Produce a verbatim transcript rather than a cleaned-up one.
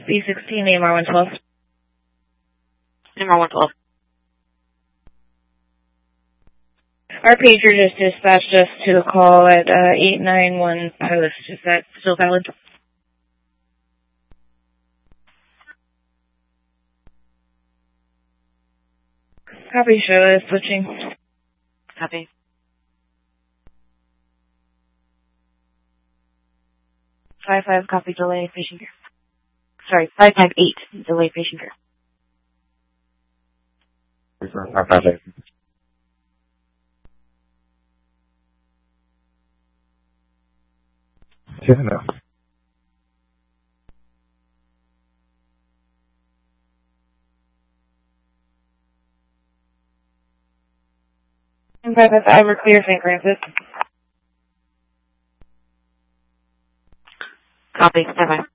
B sixteen, A M R one twelve. A M R one twelve. Our pager just dispatched us to a call at uh, eight nine one post. Is that still valid? Copy, show is switching. Copy. Five five, copy, delay, patient care. Sorry, five five eight, delay, patient care. Five five eight. Yeah, no. five five five, we're clear, Saint Francis. Copy, bye bye.